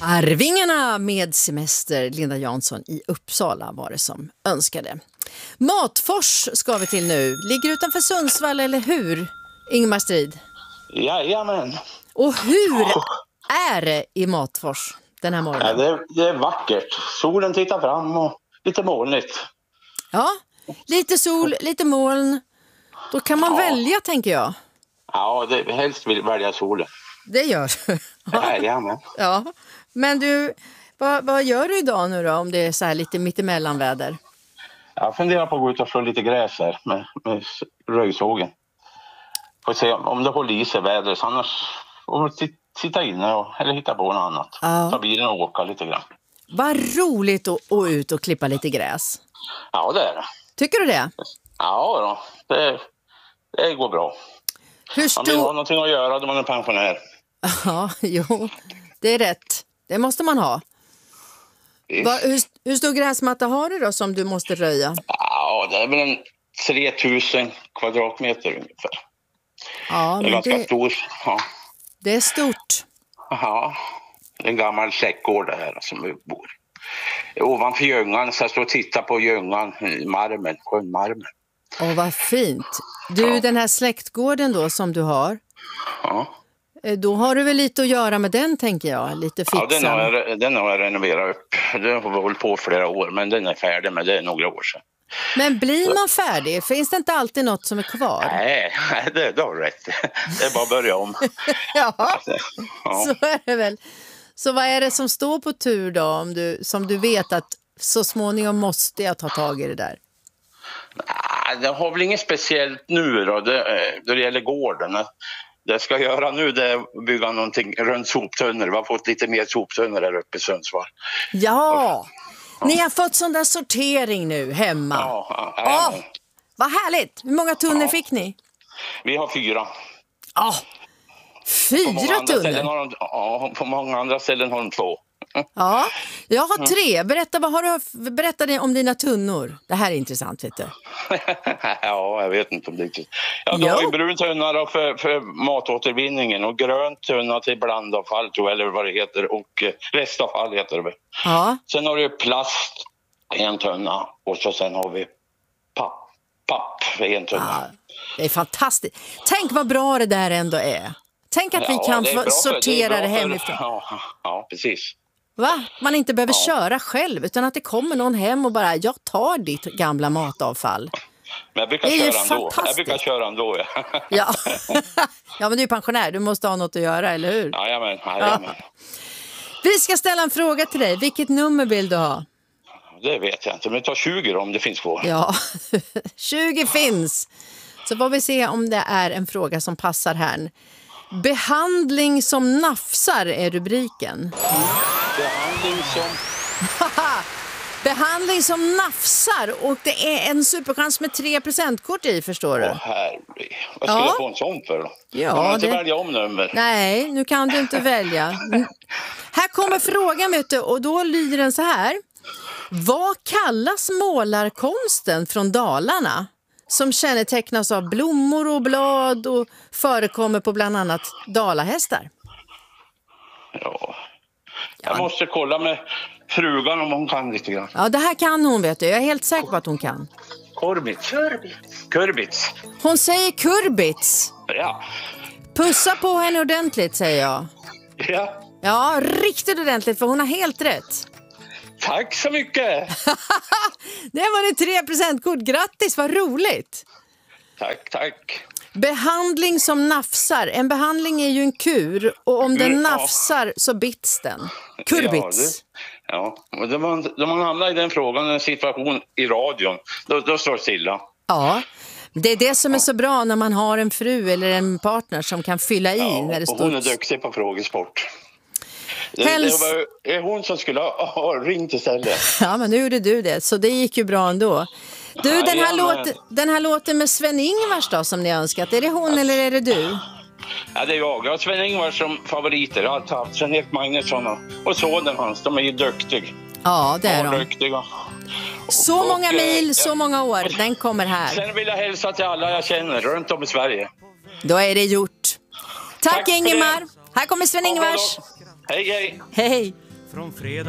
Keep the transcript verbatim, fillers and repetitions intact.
Arvingarna med semester, Linda Jansson i Uppsala var det som önskade. Matfors ska vi till nu. Ligger utanför Sundsvall, eller hur, Ingemar Strid? Jajamän. Och hur är det i Matfors den här morgonen? Ja, det, det är vackert. Solen tittar fram och lite molnigt. Ja, lite sol, lite moln. Då kan man Ja. välja, tänker jag. Ja, det, helst vill välja solen. Det gör du. Jajamän. Ja. Men du, vad, vad gör du idag nu då, om det är så här lite mittemellanväder? Jag funderar på att gå ut och slå lite gräs här med, med röjsågen. Får se om det håller i sig väder, så annars får vi sitta inne och, eller hitta på något annat. Ja. Ta bilen och åka lite grann. Vad roligt att, att ut och klippa lite gräs. Ja, det är det. Tycker du det? Ja, då. Det, det går bra. Hur Man vill ha stor... någonting att göra då man är pensionär. Ja, jo, det är rätt. Det måste man ha. Va, hur, hur stor gräsmatta har du då som du måste röja? Ja, det är väl en tre tusen kvadratmeter ungefär. Ja, Det är men ganska det, stor. Ja. det är stort. Ja, det är en gammal säckgård det här som vi bor. Ovanför Ljungan, så jag står och tittar på Ljungan, Marmen, sjön Marmen. Åh, vad fint. Du, Ja. den här släktgården då som du har, Ja, då har du väl lite att göra med den, tänker jag. Lite ja den, fixan. har jag, den har jag renoverat upp. Den har vi hållit på flera år, men den är färdig med det är några år sedan. Men blir man färdig? Finns det inte alltid något som är kvar? Nej, det, det har du rätt. Det är bara att börja om. Ja, Ja. så är det väl. Så vad är det som står på tur då, om du, som du vet att så småningom måste jag ta tag i det där? Nej, det har väl inget speciellt nu då, det, då det gäller gården. Det jag ska göra nu det är att bygga någonting runt soptunnor. Vi har fått lite mer soptunnor där uppe i Sundsvall. Ja, ni har fått sån där sortering nu hemma. Ja, ja, Ja, ja. vad härligt. Hur många tunnor Ja. fick ni? Vi har fyra. Ja, På många fyra andra ställen tunnor. har de, ja, på många andra ställen har de två. Ja, jag har tre. Berätta, vad har du, berätta det om dina tunnor. Det här är intressant, vet du. Ja, jag vet inte om det är riktigt. Ja, Jo. de har ju brun tunna då för, för matåtervinningen och grön tunna till blandavfall tror jag, eller vad det heter, och eh, restavfall heter det väl. Ja, Sen har du plast i en tunna och så sen har vi papp, papp i en tunna. ja, det är fantastiskt. Tänk vad bra det där ändå är. Tänk att vi Ja, kan det är få bra för- sortera är det, bra för- hemifrån. Ja, ja, precis. Va? Man inte behöver Ja. köra själv, utan att det kommer någon hem och bara, jag tar ditt gamla matavfall. Men jag brukar Det är ju köra ändå. Jag fantastiskt. brukar köra ändå, ja. Ja. Ja, men du är pensionär, du måste ha något att göra, eller hur? Jajamän, jajamän. Vi ska ställa en fråga till dig. Vilket nummer vill du ha? Det vet jag inte, men ta tjugo då, om det finns kvar. Ja, tjugo finns. Så får vi se om det är en fråga som passar här. Behandling som nafsar är rubriken. Behandling som... Behandling som nafsar, och det är en superchans med tre presentkort i, förstår du. Åh, herregud. Vad skulle Ja. jag få en sån för då? Ja, Jag kan inte det- välja om nummer. Nej, nu kan du inte välja. Mm. Här kommer frågan, vet du, och då lyder den så här. Vad kallas målarkonsten från Dalarna som kännetecknas av blommor och blad och förekommer på bland annat dalahästar? Ja. Jag måste kolla med frugan om hon kan lite grann. Ja, det här kan hon, vet du. Jag är helt säker på att hon kan. Korbits. Kurbits. Hon säger kurbits. Ja. Pussa på henne ordentligt, säger jag. Ja. Ja, riktigt ordentligt, för hon har helt rätt. Tack så mycket. Det var det tre presentkort. Grattis, vad roligt. Tack, tack. Behandling som nafsar. En behandling är ju en kur, och om den Mm, ja. nafsar så bits den. Kurbits. Ja, det, ja. Och då man, då man hamnar i den frågan, en situation i radion, då, då står det stilla. Ja, det är det som är så bra när man har en fru eller en partner som kan fylla i Ja, när det och står... hon är duktig på frågesport. Det, Helst- det var är hon som skulle ha, ha ringt istället. Ja, men nu gjorde du det, så det gick ju bra ändå. Du, den här, Jajamän. låten, den här låten med Sven-Ingvars då, som ni har önskat, är det hon eller är det du? Ja, det är jag. Jag har Sven-Ingvar som favoriter. Jag har alltid haft Sven-Erik Magnusson och, och sonen hans. De är ju duktiga. Ja, det är Ja, de. duktiga. Så Och, många eh, mil, så ja. många år. Den kommer här. Sen vill jag hälsa till alla jag känner runt om i Sverige. Då är det gjort. Tack, Tack för Ingemar. det. Här kommer Sven-Ingvars. Hej, hej. Hej. Från fredag